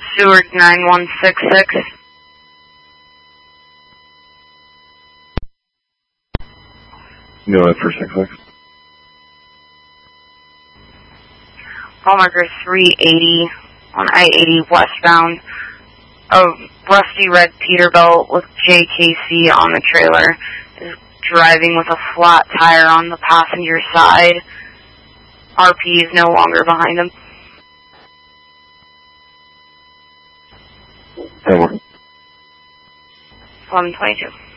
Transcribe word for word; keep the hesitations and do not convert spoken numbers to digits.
Seward nine one six six. Go ahead for six six. Call marker three eighty on I eighty westbound. A rusty red Peterbilt with J K C on the trailer is driving with a flat tire on the passenger side. R P is no longer behind him. Ten more. eleven twenty-two.